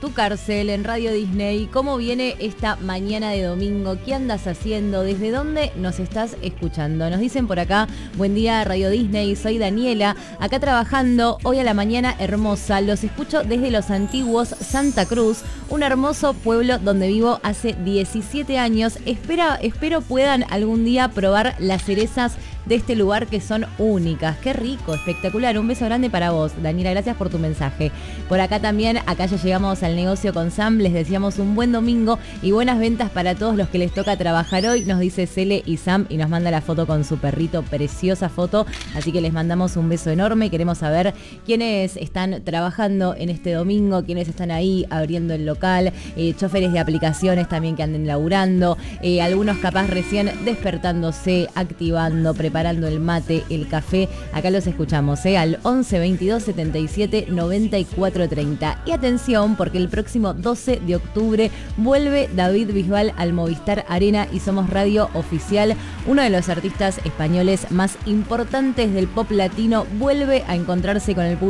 Tu Cárcel en Radio Disney. ¿Cómo viene esta mañana de domingo? ¿Qué andas haciendo? ¿Desde dónde nos estás escuchando? Nos dicen por acá, buen día Radio Disney, soy Daniela, acá trabajando hoy a la mañana hermosa. Los escucho desde los antiguos Santa Cruz, un hermoso pueblo donde vivo hace 17 años. Espero puedan algún día probar las cerezas de este lugar que son únicas. Qué rico, espectacular. Un beso grande para vos, Daniela, gracias por tu mensaje. Por acá también, acá ya llegamos al negocio con Sam, les deseamos un buen domingo y buenas ventas para todos los que les toca trabajar hoy, nos dice Cele y Sam y nos manda la foto con su perrito, preciosa foto, así que les mandamos un beso enorme. Queremos saber quiénes están trabajando en este domingo, quiénes están ahí abriendo el local, choferes de aplicaciones también que anden laburando, algunos capaz recién despertándose, activando, preparando el mate, el café. Acá los escuchamos, al 11 22 77 94 30. Y atención, porque el próximo 12 de octubre vuelve David Bisbal al Movistar Arena y somos radio oficial. Uno de los artistas españoles más importantes del pop latino vuelve a encontrarse con el público